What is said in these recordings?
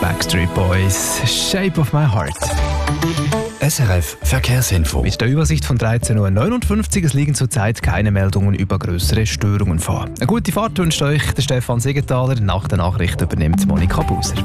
Backstreet Boys, Shape of My Heart. SRF Verkehrsinfo. Mit der Übersicht von 13.59 Uhr, es liegen zurzeit keine Meldungen über grössere Störungen vor. Eine gute Fahrt wünscht euch der Stefan Siegenthaler. Nach der Nachricht übernimmt Monika Buser.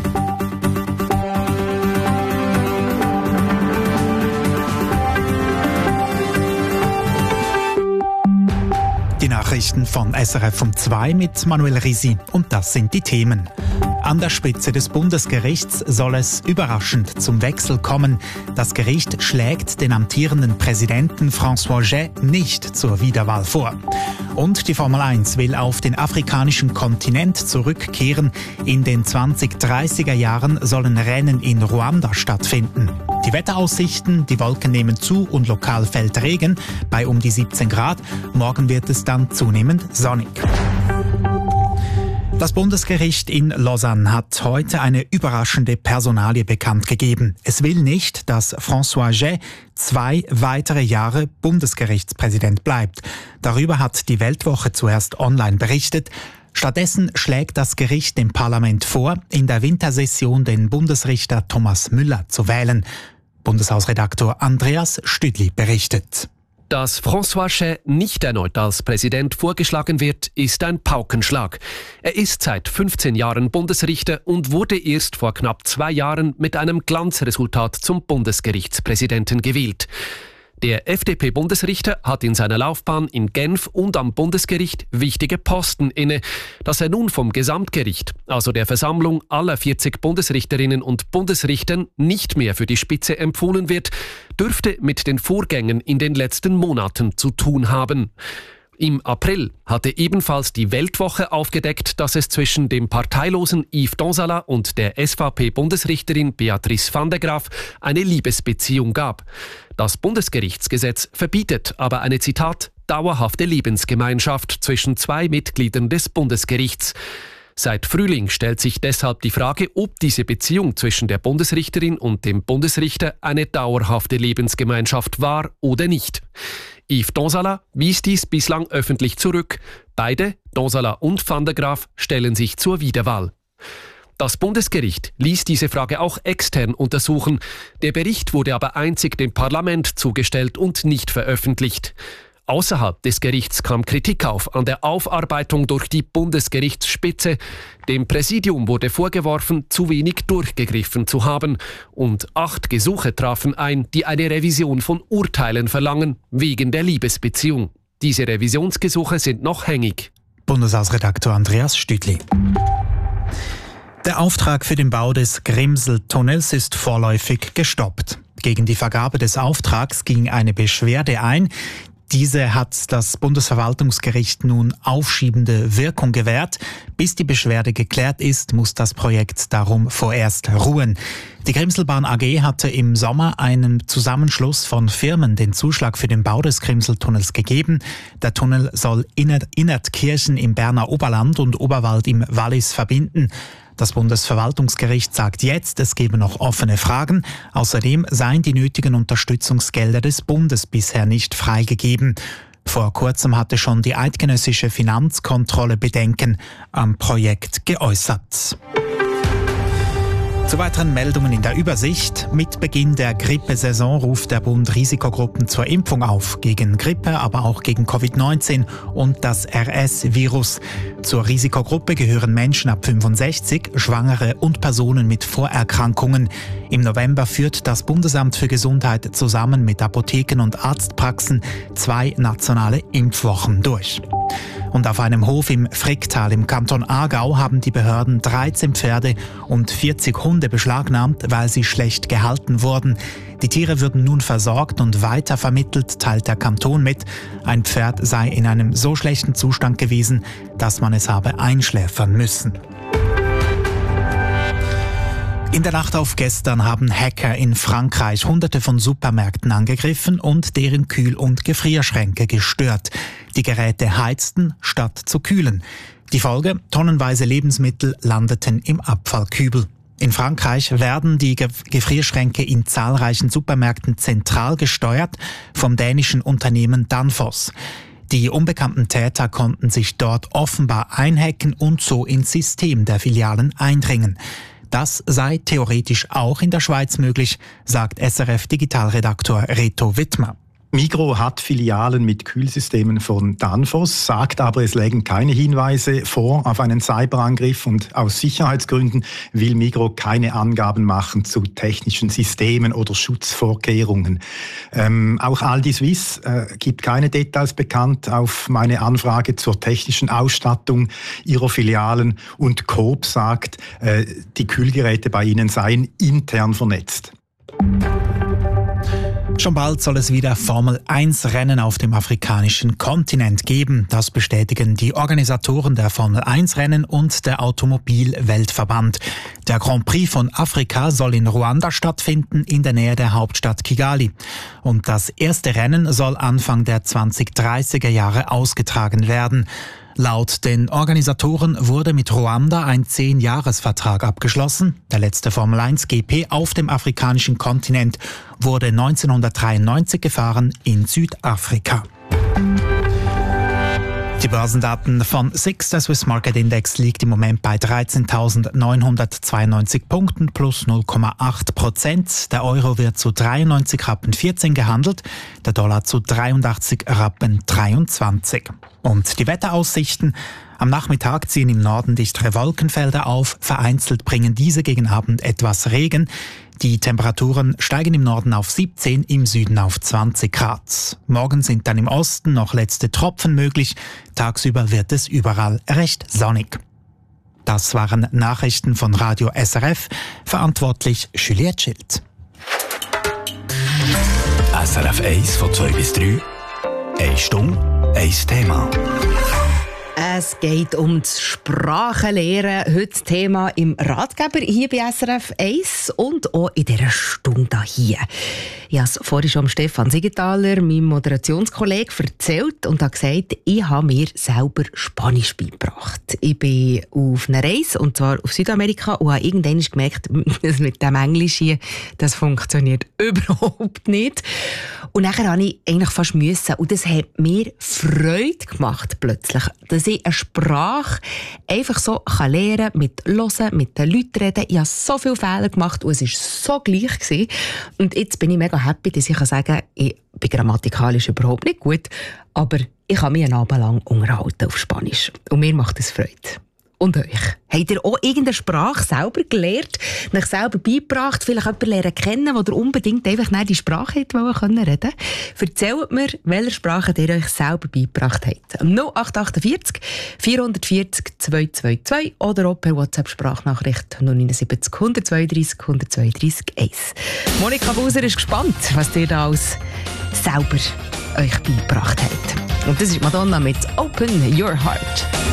Die Nachrichten von SRF um 2 mit Manuel Risi. Und das sind die Themen. An der Spitze des Bundesgerichts soll es überraschend zum Wechsel kommen. Das Gericht schlägt den amtierenden Präsidenten François Jay nicht zur Wiederwahl vor. Und die Formel 1 will auf den afrikanischen Kontinent zurückkehren. In den 2030er Jahren sollen Rennen in Ruanda stattfinden. Die Wetteraussichten, die Wolken nehmen zu und lokal fällt Regen bei um die 17 Grad. Morgen wird es dann zunehmend sonnig. Das Bundesgericht in Lausanne hat heute eine überraschende Personalie bekannt gegeben. Es will nicht, dass François Jay 2 weitere Jahre Bundesgerichtspräsident bleibt. Darüber hat die Weltwoche zuerst online berichtet. Stattdessen schlägt das Gericht dem Parlament vor, in der Wintersession den Bundesrichter Thomas Müller zu wählen. Bundeshausredaktor Andreas Stüdli berichtet. Dass François Jay nicht erneut als Präsident vorgeschlagen wird, ist ein Paukenschlag. Er ist seit 15 Jahren Bundesrichter und wurde erst vor knapp 2 Jahren mit einem Glanzresultat zum Bundesgerichtspräsidenten gewählt. Der FDP-Bundesrichter hat in seiner Laufbahn in Genf und am Bundesgericht wichtige Posten inne. Dass er nun vom Gesamtgericht, also der Versammlung aller 40 Bundesrichterinnen und Bundesrichtern, nicht mehr für die Spitze empfohlen wird, dürfte mit den Vorgängen in den letzten Monaten zu tun haben. Im April hatte ebenfalls die Weltwoche aufgedeckt, dass es zwischen dem parteilosen Yves Donsala und der SVP-Bundesrichterin Beatrice van der Graaf eine Liebesbeziehung gab. Das Bundesgerichtsgesetz verbietet aber eine, Zitat, dauerhafte Lebensgemeinschaft zwischen 2 Mitgliedern des Bundesgerichts. Seit Frühling stellt sich deshalb die Frage, ob diese Beziehung zwischen der Bundesrichterin und dem Bundesrichter eine dauerhafte Lebensgemeinschaft war oder nicht. Yves Donsala wies dies bislang öffentlich zurück. Beide, Donsala und van der Graaf, stellen sich zur Wiederwahl. Das Bundesgericht ließ diese Frage auch extern untersuchen. Der Bericht wurde aber einzig dem Parlament zugestellt und nicht veröffentlicht. Außerhalb des Gerichts kam Kritik auf an der Aufarbeitung durch die Bundesgerichtsspitze. Dem Präsidium wurde vorgeworfen, zu wenig durchgegriffen zu haben. Und 8 Gesuche trafen ein, die eine Revision von Urteilen verlangen, wegen der Liebesbeziehung. Diese Revisionsgesuche sind noch hängig. Bundeshausredaktor Andreas Stüdli. Der Auftrag für den Bau des Grimsel-Tunnels ist vorläufig gestoppt. Gegen die Vergabe des Auftrags ging eine Beschwerde ein. Diese hat das Bundesverwaltungsgericht nun aufschiebende Wirkung gewährt. Bis die Beschwerde geklärt ist, muss das Projekt darum vorerst ruhen. Die Grimselbahn AG hatte im Sommer einem Zusammenschluss von Firmen den Zuschlag für den Bau des Grimseltunnels gegeben. Der Tunnel soll Innertkirchen im Berner Oberland und Oberwald im Wallis verbinden. Das Bundesverwaltungsgericht sagt jetzt, es gebe noch offene Fragen. Außerdem seien die nötigen Unterstützungsgelder des Bundes bisher nicht freigegeben. Vor kurzem hatte schon die eidgenössische Finanzkontrolle Bedenken am Projekt geäußert. Zu weiteren Meldungen in der Übersicht. Mit Beginn der Grippesaison ruft der Bund Risikogruppen zur Impfung auf. Gegen Grippe, aber auch gegen Covid-19 und das RS-Virus. Zur Risikogruppe gehören Menschen ab 65, Schwangere und Personen mit Vorerkrankungen. Im November führt das Bundesamt für Gesundheit zusammen mit Apotheken und Arztpraxen 2 nationale Impfwochen durch. Und auf einem Hof im Fricktal im Kanton Aargau haben die Behörden 13 Pferde und 40 Hunde beschlagnahmt, weil sie schlecht gehalten wurden. Die Tiere würden nun versorgt und weitervermittelt, teilt der Kanton mit. Ein Pferd sei in einem so schlechten Zustand gewesen, dass man es habe einschläfern müssen. In der Nacht auf gestern haben Hacker in Frankreich Hunderte von Supermärkten angegriffen und deren Kühl- und Gefrierschränke gestört. Die Geräte heizten, statt zu kühlen. Die Folge: tonnenweise Lebensmittel landeten im Abfallkübel. In Frankreich werden die Gefrierschränke in zahlreichen Supermärkten zentral gesteuert vom dänischen Unternehmen Danfoss. Die unbekannten Täter konnten sich dort offenbar einhacken und so ins System der Filialen eindringen. Das sei theoretisch auch in der Schweiz möglich, sagt SRF-Digitalredaktor Reto Wittmer. Migros hat Filialen mit Kühlsystemen von Danfoss, sagt aber, es lägen keine Hinweise vor auf einen Cyberangriff und aus Sicherheitsgründen will Migros keine Angaben machen zu technischen Systemen oder Schutzvorkehrungen. Auch Aldi Suisse gibt keine Details bekannt auf meine Anfrage zur technischen Ausstattung ihrer Filialen und Coop sagt, die Kühlgeräte bei ihnen seien intern vernetzt. Schon bald soll es wieder Formel-1-Rennen auf dem afrikanischen Kontinent geben. Das bestätigen die Organisatoren der Formel-1-Rennen und der Automobil-Weltverband. Der Grand Prix von Afrika soll in Ruanda stattfinden, in der Nähe der Hauptstadt Kigali. Und das erste Rennen soll Anfang der 2030er Jahre ausgetragen werden. Laut den Organisatoren wurde mit Ruanda ein 10-Jahres-Vertrag abgeschlossen. Der letzte Formel-1 -GP auf dem afrikanischen Kontinent wurde 1993 gefahren in Südafrika. Die Börsendaten von SIX, der Swiss Market Index, liegt im Moment bei 13.992 Punkten plus 0,8%. Der Euro wird zu 93,14 Rappen gehandelt, der Dollar zu 83,23 Rappen. Und die Wetteraussichten: Am Nachmittag ziehen im Norden dichtere Wolkenfelder auf, vereinzelt bringen diese gegen Abend etwas Regen. Die Temperaturen steigen im Norden auf 17, im Süden auf 20 Grad. Morgen sind dann im Osten noch letzte Tropfen möglich. Tagsüber wird es überall recht sonnig. Das waren Nachrichten von Radio SRF. Verantwortlich Juliette Schild. SRF 1 von 2 bis 3. 1 Stunde, 1 Thema. Es geht um das Sprachenlernen. Heute das Thema im Ratgeber hier bei SRF 1 und auch in dieser Stunde hier. Ich habe es vorhin schon Stefan Siegenthaler, meinem Moderationskollegen, erzählt und habe gesagt, ich habe mir selber Spanisch beigebracht. Ich bin auf einer Reise, und zwar auf Südamerika, und habe irgendwann gemerkt, dass mit dem Englisch hier, das funktioniert überhaupt nicht. Und nachher habe ich eigentlich fast müssen. Und das hat mir Freude gemacht, plötzlich. Dass ich eine Sprache einfach so lernen kann, mit Hören, mit den Leuten reden. Ich habe so viele Fehler gemacht und es war so gleich gewesen. Und jetzt bin ich mega happy, dass ich sagen kann, ich bin grammatikalisch überhaupt nicht gut, aber ich kann mich einen Abend lang unterhalten auf Spanisch. Und mir macht es Freude. Und euch? Habt ihr auch irgendeine Sprache selber gelernt, euch selber beigebracht, vielleicht jemanden lernen kennen, der unbedingt einfach die Sprache reden wollte? Erzählt mir, welche Sprache ihr euch selber beigebracht habt. 0848 440 222 oder auch per WhatsApp-Sprachnachricht 079 132 132 1. Monika Buser ist gespannt, was ihr da alles selber euch beigebracht habt. Und das ist Madonna mit Open Your Heart.